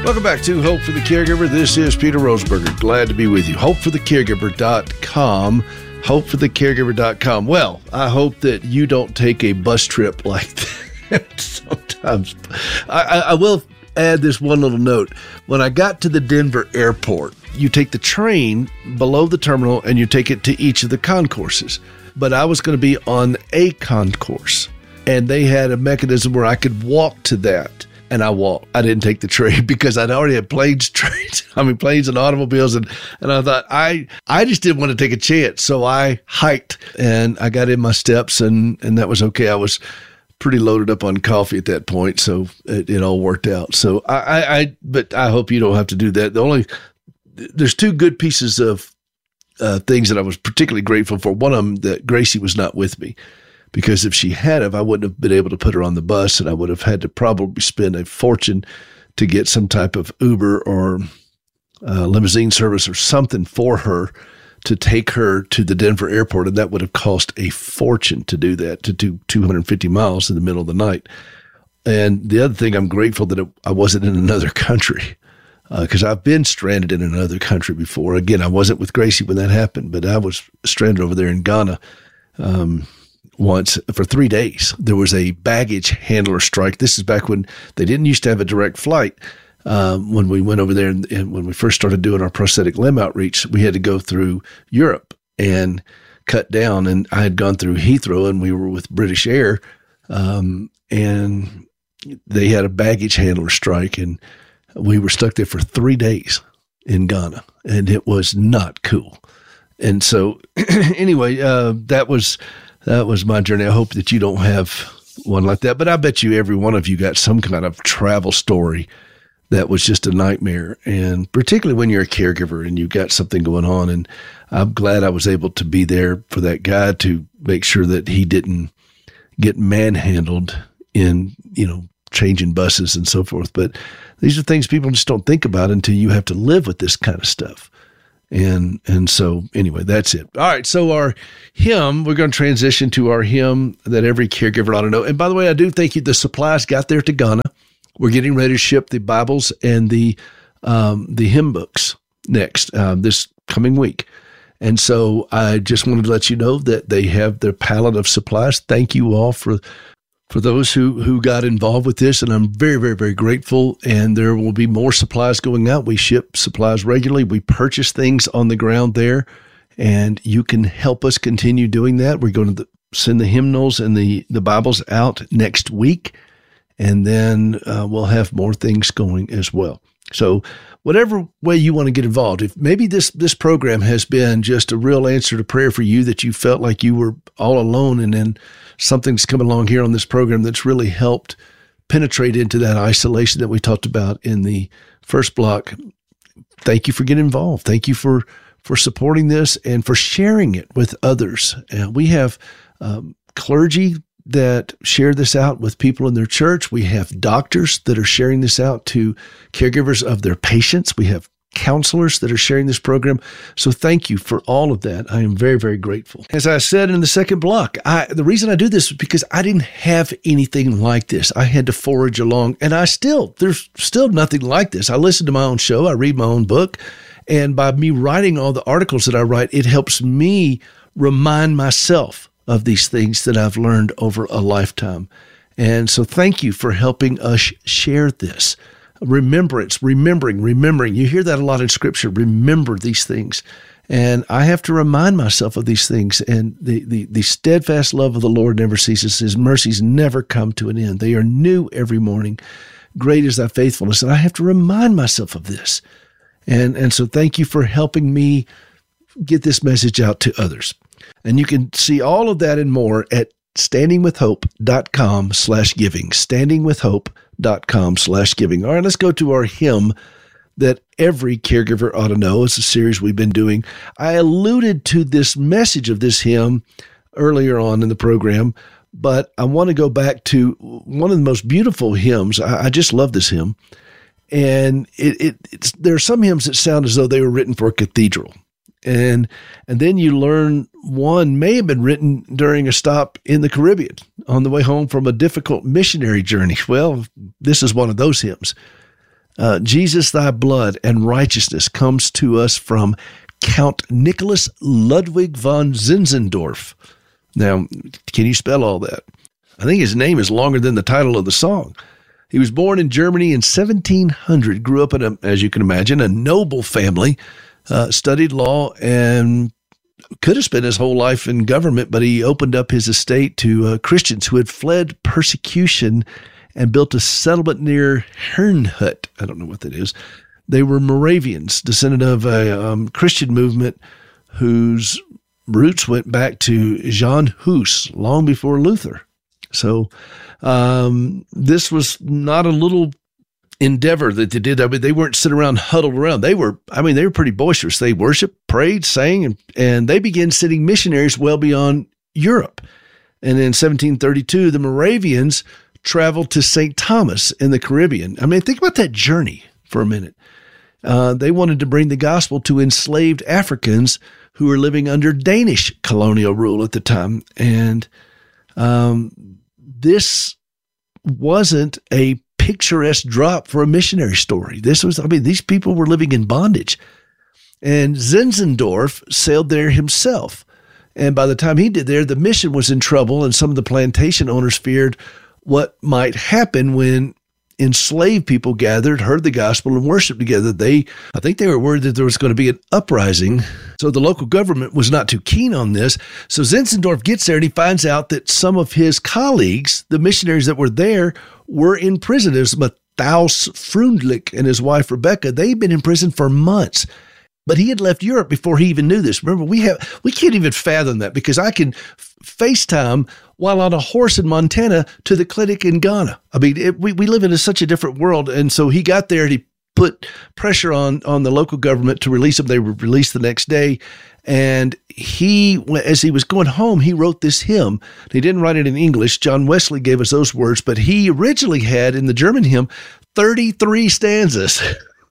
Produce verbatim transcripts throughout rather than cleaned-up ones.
Welcome back to Hope for the Caregiver. This is Peter Roseberger. Glad to be with you. hope for the caregiver dot com. hope for the caregiver dot com. Well, I hope that you don't take a bus trip like that sometimes. I, I, I will add this one little note. When I got to the Denver airport, you take the train below the terminal and you take it to each of the concourses. But I was going to be on a concourse, and they had a mechanism where I could walk to that. And I walked. I didn't take the train because I'd already had planes, trains, I mean, planes and automobiles. And, and I thought, I I just didn't want to take a chance. So I hiked, and I got in my steps, and, and that was okay. I was pretty loaded up on coffee at that point. So it, it all worked out. So I, I, I, but I hope you don't have to do that. The only, there's two good pieces of uh, things that I was particularly grateful for. One of them, that Gracie was not with me. Because if she had have, I wouldn't have been able to put her on the bus, and I would have had to probably spend a fortune to get some type of Uber or uh, limousine service or something for her to take her to the Denver airport, and that would have cost a fortune to do that, to do two hundred fifty miles in the middle of the night. And the other thing, I'm grateful that it, I wasn't in another country, because uh, I've been stranded in another country before. Again, I wasn't with Gracie when that happened, but I was stranded over there in Ghana. Um, Once for three days, there was a baggage handler strike. This is back when they didn't used to have a direct flight. Um, when we went over there and, and when we first started doing our prosthetic limb outreach, we had to go through Europe and cut down. And I had gone through Heathrow, and we were with British Air, um, and they had a baggage handler strike, and we were stuck there for three days in Ghana, and it was not cool. And so, anyway, uh, that was. That was my journey. I hope that you don't have one like that, but I bet you every one of you got some kind of travel story that was just a nightmare, and particularly when you're a caregiver and you've got something going on. And I'm glad I was able to be there for that guy to make sure that he didn't get manhandled in, you know, changing buses and so forth. But these are things people just don't think about until you have to live with this kind of stuff. And and so, anyway, that's it. All right, so our hymn, we're going to transition to our hymn that every caregiver ought to know. And by the way, I do thank you. The supplies got there to Ghana. We're getting ready to ship the Bibles and the um, the hymn books next, um, this coming week. And so I just wanted to let you know that they have their pallet of supplies. Thank you all for for those who, who got involved with this, and I'm very, very, very grateful, and there will be more supplies going out. We ship supplies regularly. We purchase things on the ground there, and you can help us continue doing that. We're going to send the hymnals and the, the Bibles out next week, and then uh, we'll have more things going as well. So whatever way you want to get involved, if maybe this, this program has been just a real answer to prayer for you, that you felt like you were all alone, and then something's come along here on this program that's really helped penetrate into that isolation that we talked about in the first block. Thank you for getting involved. Thank you for, for supporting this and for sharing it with others. Uh, we have um, clergy that share this out with people in their church. We have doctors that are sharing this out to caregivers of their patients. We have counselors that are sharing this program. So thank you for all of that. I am very, very grateful. As I said in the second block, I, the reason I do this is because I didn't have anything like this. I had to forage along, and I still, there's still nothing like this. I listen to my own show. I read my own book. And by me writing all the articles that I write, it helps me remind myself of these things that I've learned over a lifetime. And so thank you for helping us share this. Remembrance, remembering, remembering. You hear that a lot in Scripture. Remember these things. And I have to remind myself of these things. And the, the, the steadfast love of the Lord never ceases. His mercies never come to an end. They are new every morning. Great is thy faithfulness. And I have to remind myself of this. And, and so thank you for helping me get this message out to others. And you can see all of that and more at standingwithhope.com slash giving. Standingwithhope.com slash giving. All right, let's go to our hymn that every caregiver ought to know. It's a series we've been doing. I alluded to this message of this hymn earlier on in the program, but I want to go back to one of the most beautiful hymns. I, I just love this hymn. And it, it, it's, there are some hymns that sound as though they were written for a cathedral. And and then you learn one may have been written during a stop in the Caribbean on the way home from a difficult missionary journey. Well, this is one of those hymns. Uh, Jesus, thy blood and righteousness comes to us from Count Nicholas Ludwig von Zinzendorf. Now, can you spell all that? I think his name is longer than the title of the song. He was born in Germany in seventeen hundred, grew up in, a, as you can imagine, a noble family, uh, studied law, and could have spent his whole life in government, but he opened up his estate to uh, Christians who had fled persecution and built a settlement near Herrnhut. I don't know what that is. They were Moravians, descendant of a um, Christian movement whose roots went back to Jan Hus, long before Luther. So um, this was not a little endeavor that they did. I mean, they weren't sitting around huddled around. They were, I mean, they were pretty boisterous. They worshiped, prayed, sang, and, and they began sending missionaries well beyond Europe. And in seventeen thirty-two, the Moravians traveled to Saint Thomas in the Caribbean. I mean, think about that journey for a minute. Uh, they wanted to bring the gospel to enslaved Africans who were living under Danish colonial rule at the time. And um, this wasn't a picturesque drop for a missionary story. This was, I mean, these people were living in bondage. And Zinzendorf sailed there himself. And by the time he did there, the mission was in trouble, and some of the plantation owners feared what might happen when enslaved people gathered, heard the gospel, and worshiped together. They, I think they were worried that there was going to be an uprising. So the local government was not too keen on this. So Zinzendorf gets there and he finds out that some of his colleagues, the missionaries that were there, were in prison. There's Matthaus Freundlich and his wife Rebecca. They'd been in prison for months. But he had left Europe before he even knew this. Remember, we have we can't even fathom that, because I can FaceTime while on a horse in Montana to the clinic in Ghana. I mean, it, we, we live in a, such a different world. And so he got there and he put pressure on, on the local government to release him. They were released the next day. And he, as he was going home, he wrote this hymn. He didn't write it in English. John Wesley gave us those words, but he originally had in the German hymn thirty-three stanzas.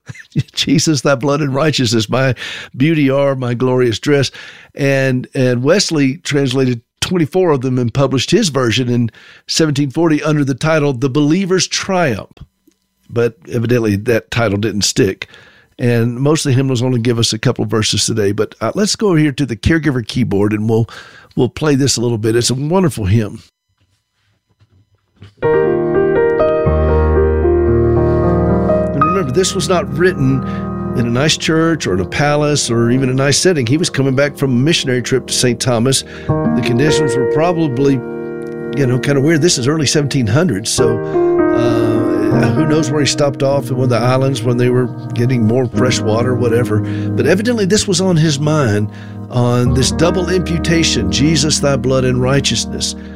Jesus, thy blood and righteousness, my beauty are, my glorious dress. And and Wesley translated twenty-four of them and published his version in seventeen forty under the title, The Believer's Triumph. But evidently that title didn't stick. And most of the hymnals only give us a couple of verses today. But uh, let's go here to the Caregiver keyboard and we'll we'll play this a little bit. It's a wonderful hymn. Remember, this was not written in a nice church or in a palace or even a nice setting. He was coming back from a missionary trip to Saint Thomas. The conditions were probably, you know, kind of weird. This is early seventeen hundreds, so uh, who knows where he stopped off in one of the islands when they were getting more fresh water, whatever. But evidently this was on his mind, on this double imputation, Jesus, thy blood and righteousness.